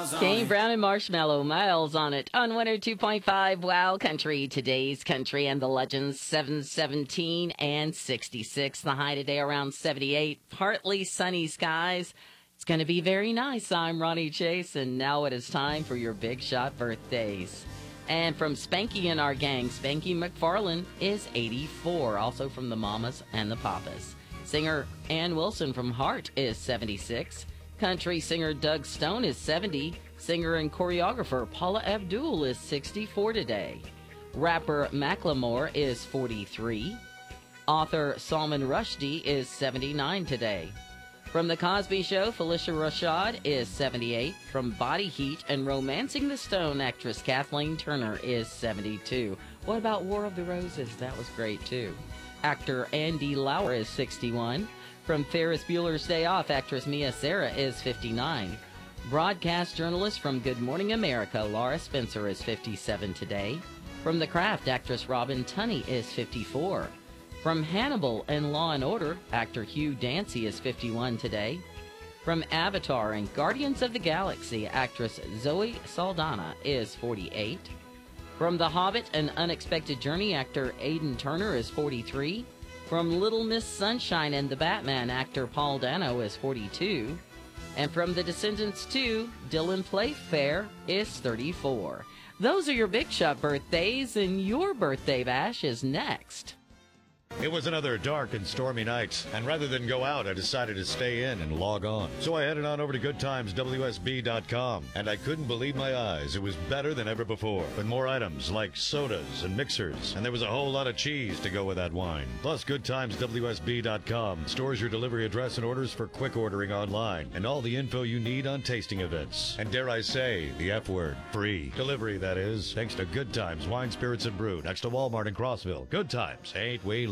Kane Brown and Marshmallow, Miles on it on 102.5 Wow Country, today's country and the legends, 717 and 66. The high today around 78, partly sunny skies. It's going to be very nice. I'm Ronnie Chase, and now it is time for your Big Shot birthdays. And from Spanky and our gang, Spanky McFarlane is 84, also from the Mamas and the Papas. Singer Ann Wilson from Heart is 76. Country singer Doug Stone is 70. Singer and choreographer Paula Abdul is 64 today. Rapper Macklemore is 43. Author Salman Rushdie is 79 today. From The Cosby Show, Felicia Rashad is 78. From Body Heat and Romancing the Stone, actress Kathleen Turner is 72. What about War of the Roses? That was great, too. Actor Andy Lauer is 61. From Ferris Bueller's Day Off, actress Mia Sara is 59. Broadcast journalist from Good Morning America, Laura Spencer is 57 today. From The Craft, actress Robin Tunney is 54. From Hannibal and Law & Order, actor Hugh Dancy is 51 today. From Avatar and Guardians of the Galaxy, actress Zoe Saldana is 48. From The Hobbit and Unexpected Journey, actor Aidan Turner is 43. From Little Miss Sunshine and the Batman, actor Paul Dano is 42. And from The Descendants 2, Dylan Playfair is 34. Those are your Big Shot birthdays, and your birthday bash is next. It was another dark and stormy night, and rather than go out, I decided to stay in and log on. So I headed on over to GoodTimesWSB.com, and I couldn't believe my eyes. It was better than ever before, with more items like sodas and mixers, and there was a whole lot of cheese to go with that wine. Plus, GoodTimesWSB.com stores your delivery address and orders for quick ordering online, and all the info you need on tasting events. And dare I say, the F word, free. Delivery, that is, thanks to Good Times Wine, Spirits, and Brew, next to Walmart in Crossville. Good Times ain't we